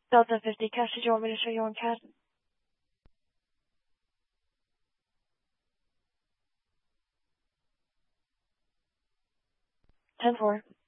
Delta 50 cash, did you want me to show you on CAD? 10-4.